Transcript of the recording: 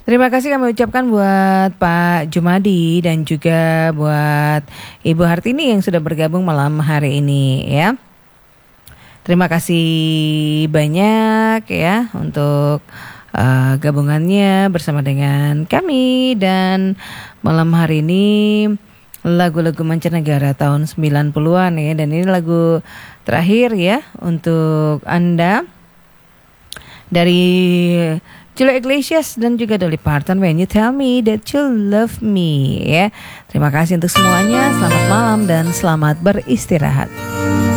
Terima kasih kami ucapkan buat Pak Jumadi dan juga buat Ibu Hartini yang sudah bergabung malam hari ini ya. Terima kasih banyak ya untuk gabungannya bersama dengan kami. Dan malam hari ini lagu-lagu mancanegara tahun 90-an ya. Dan ini lagu terakhir ya untuk Anda dari Julio Iglesias dan juga Dolly Parton, When You Tell Me That You Love Me ya. Terima kasih untuk semuanya. Selamat malam dan selamat beristirahat.